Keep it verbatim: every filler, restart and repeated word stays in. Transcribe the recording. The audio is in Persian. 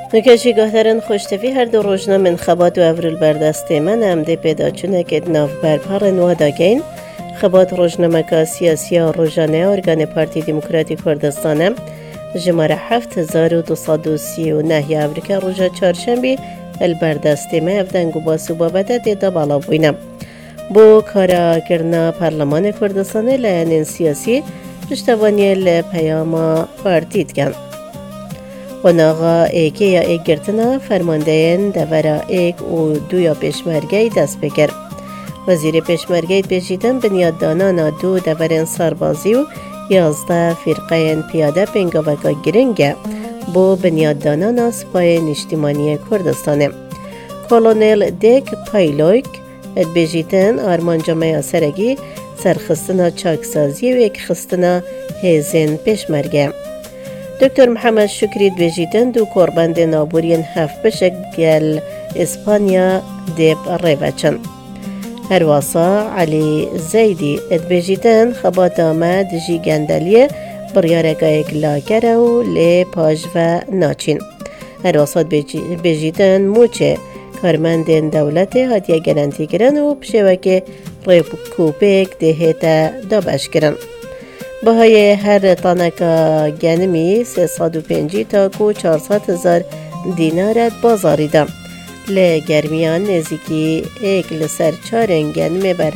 نکشی گهترین خوشتفی هر دو روزنا من خبات و افرول بردسته من امده پیدا چونه که ناف برپار نواداگین خبات روزنامه سیاسی روزانه ارگان پارتی دموکراتی کردستانم جماره هفت هزار و دویست و سی و نه آمریکا روزا چهارشنبه البردسته من افدنگو باسو بابده دیده بالا بوینم بو کارا کرنا پارلمان کردستان لعنین سیاسی پشتوانی لپیام پارتیت کن قناغا ایک یا ایک گرتنا فرماندهین دورا ایک و دو یا پیشمرگی دست بکر وزیر پیشمرگی بیجیدن بنیاددانان دو دورین سربازی و یازده فرقه پیاده پنگاوکا گرنگه بو بنیاددانان سپاه نشتیمانی کردستانه کلونل دیک پایلوک بیجیدن آرمان جامعه سرگی سرخستنا چاکسازی و یک خستنا هیزن پیشمرگه دکتر محمد شکری بیجیدن دو قربند نابورین هفت بشک گل اسپانیا دیب ریوچن هر واسا علی زیدی ادبیجیدن خبات آمد جی گندلیه بریارگاه لاکره و لی پاج و ناچین هر واسا بیجیدن موچه کارمندین دولت هاتیه گرانتی کرن و پشوک ریپوکوپیک دهیتا دابش کرن بهای هر تانکا گنمی سیصد و پنج تا کو چهارصد هزار دینارت بازاری دم لی گرمیان نزیکی ایک لسر چارن گنمی بر